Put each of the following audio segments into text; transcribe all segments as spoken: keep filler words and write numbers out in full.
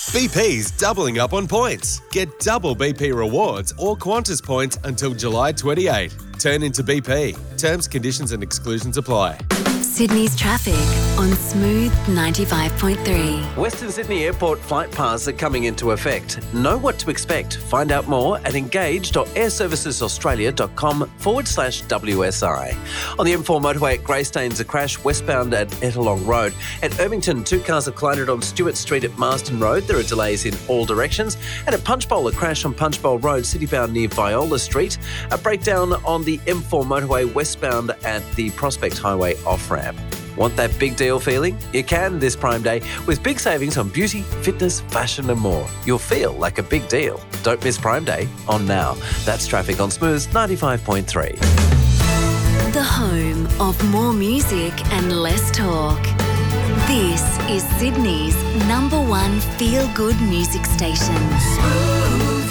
B P's doubling up on points. Get double B P rewards or Qantas points until July twenty-eighth. Turn into B P. Terms, conditions and exclusions apply. Sydney's traffic on Smooth ninety-five point three. Western Sydney Airport flight paths are coming into effect. Know what to expect. Find out more at engage.airservicesaustralia.com forward slash WSI. On the M four motorway at Greystanes, a crash westbound at Ettalong Road. At Irvington, two cars have collided on Stewart Street at Marston Road. There are delays in all directions. And at Punchbowl, a crash on Punchbowl Road, citybound near Viola Street. A breakdown on the M four motorway westbound at the Prospect Highway off-ramp. Want that big deal feeling? You can this Prime Day with big savings on beauty, fitness, fashion and more. You'll feel like a big deal. Don't miss Prime Day on Now. That's traffic on Smooth ninety-five point three. The home of more music and less talk. This is Sydney's number one feel-good music station. Smooth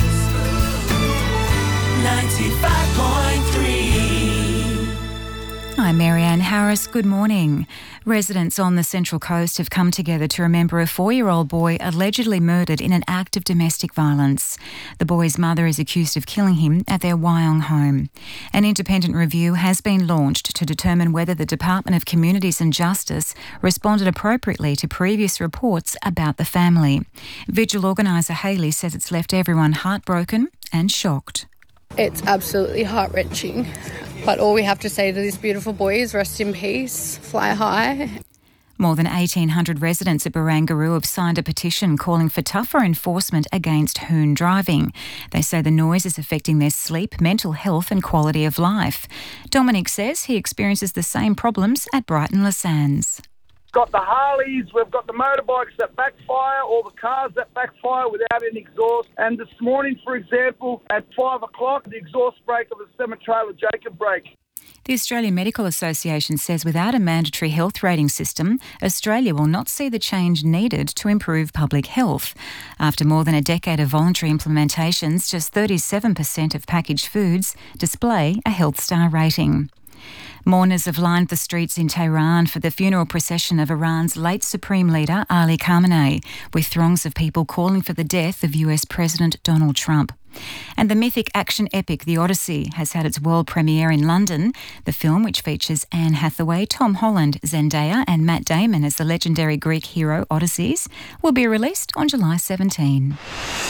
ninety-five point three. I'm Marianne Harris. Good morning. Residents on the Central Coast have come together to remember a four-year-old boy allegedly murdered in an act of domestic violence. The boy's mother is accused of killing him at their Wyong home. An independent review has been launched to determine whether the Department of Communities and Justice responded appropriately to previous reports about the family. Vigil organiser Hayley says it's left everyone heartbroken and shocked. It's absolutely heart-wrenching. But all we have to say to this beautiful boy is rest in peace, fly high. More than eighteen hundred residents at Barangaroo have signed a petition calling for tougher enforcement against hoon driving. They say the noise is affecting their sleep, mental health and quality of life. Dominic says he experiences the same problems at Brighton Le Sands. Got the Harleys, we've got the motorbikes that backfire, all the cars that backfire without any exhaust. And this morning, for example, at five o'clock, the exhaust brake of a semi-trailer Jacob brake. The Australian Medical Association says without a mandatory health rating system, Australia will not see the change needed to improve public health. After more than a decade of voluntary implementations, just thirty-seven percent of packaged foods display a Health Star rating. Mourners have lined the streets in Tehran for the funeral procession of Iran's late Supreme Leader Ali Khamenei, with throngs of people calling for the death of U S President Donald Trump. And the mythic action epic The Odyssey has had its world premiere in London. The film, which features Anne Hathaway, Tom Holland, Zendaya and Matt Damon as the legendary Greek hero Odysseus, will be released on July seventeenth.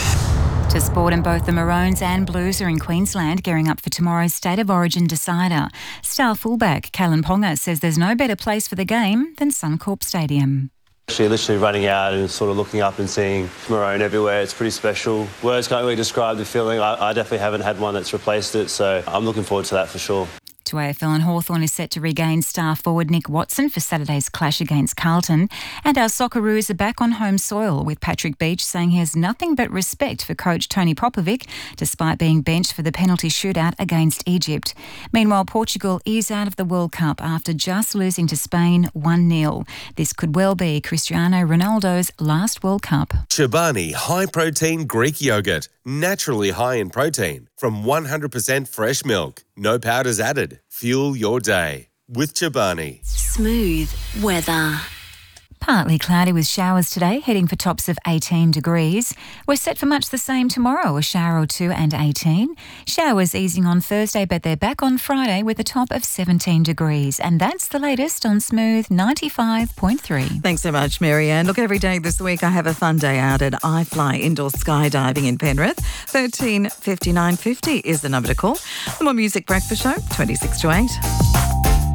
To sport, and both the Maroons and Blues are in Queensland gearing up for tomorrow's State of Origin decider. Star fullback Callan Ponga says there's no better place for the game than Suncorp Stadium. Actually, literally running out and sort of looking up and seeing maroon everywhere, it's pretty special. Words can't really describe the feeling. I, I definitely haven't had one that's replaced it, so I'm looking forward to that for sure. To A F L, and Hawthorn is set to regain star forward Nick Watson for Saturday's clash against Carlton. And our Socceroos are back on home soil, with Patrick Beach saying he has nothing but respect for coach Tony Popovic, despite being benched for the penalty shootout against Egypt. Meanwhile, Portugal is out of the World Cup after just losing to Spain one nil. This could well be Cristiano Ronaldo's last World Cup. Chobani high-protein Greek yogurt, naturally high in protein, from one hundred percent fresh milk. No powders added. Fuel your day with Chobani. Smooth weather. Partly cloudy with showers today, heading for tops of eighteen degrees. We're set for much the same tomorrow, a shower or two and eighteen. Showers easing on Thursday, but they're back on Friday with a top of seventeen degrees. And that's the latest on Smooth ninety-five point three. Thanks so much, Marianne. Look, every day this week I have a fun day out at iFly Indoor Skydiving in Penrith. thirteen fifty-nine fifty is the number to call. The More Music Breakfast Show, twenty-six to eight.